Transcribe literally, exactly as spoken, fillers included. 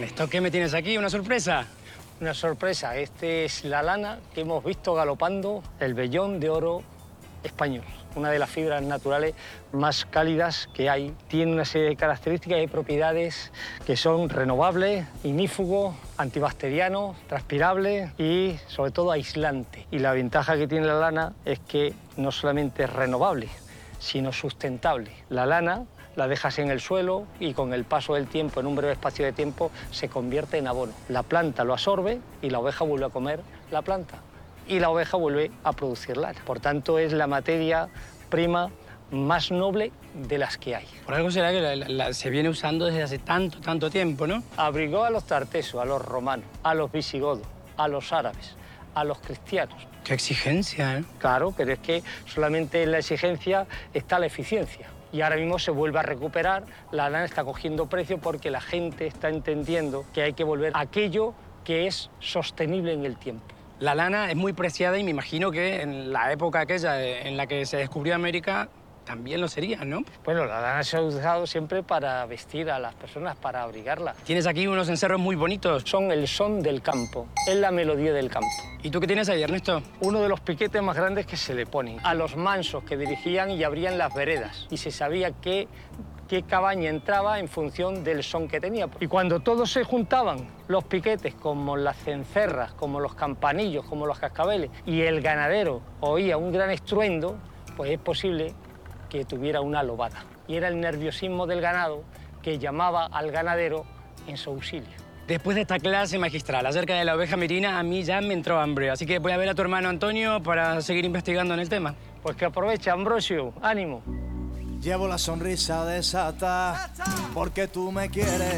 ¿Esto qué me tienes aquí? ¿Una sorpresa? Una sorpresa. Este es la lana que hemos visto galopando, el vellón de oro español. Una de las fibras naturales más cálidas que hay. Tiene una serie de características y propiedades que son renovables, ignífugo, antibacteriano, transpirable y, sobre todo, aislante. Y la ventaja que tiene la lana es que no solamente es renovable, sino sustentable. La lana la dejas en el suelo y con el paso del tiempo, en un breve espacio de tiempo, se convierte en abono. La planta lo absorbe y la oveja vuelve a comer la planta. Y la oveja vuelve a producir lana. Por tanto, es la materia prima más noble de las que hay. Por algo será que la, la, la, se viene usando desde hace tanto, tanto tiempo, ¿no? Abrigó a los tartesos, a los romanos, a los visigodos, a los árabes, a los cristianos. Qué exigencia, ¿eh? Claro, pero es que solamente en la exigencia está la eficiencia. Y ahora mismo se vuelve a recuperar, la lana está cogiendo precio porque la gente está entendiendo que hay que volver a aquello que es sostenible en el tiempo. La lana es muy preciada y me imagino que en la época aquella en la que se descubrió América también lo sería, ¿no? Bueno, la lana se ha usado siempre para vestir a las personas, para abrigarlas. Tienes aquí unos encerros muy bonitos. Son el son del campo, es la melodía del campo. ¿Y tú qué tienes ahí, Ernesto? Uno de los piquetes más grandes que se le ponen a los mansos que dirigían y abrían las veredas. Y se sabía qué, qué cabaña entraba en función del son que tenía. Y cuando todos se juntaban, los piquetes, como las cencerras, como los campanillos, como los cascabeles, y el ganadero oía un gran estruendo, pues es posible que tuviera una lobada. Y era el nerviosismo del ganado que llamaba al ganadero en su auxilio. Después de esta clase magistral acerca de la oveja merina, a mí ya me entró hambre. Así que voy a ver a tu hermano Antonio para seguir investigando en el tema. Pues que aproveche, Ambrosio. Ánimo. Llevo la sonrisa desata porque tú me quieres.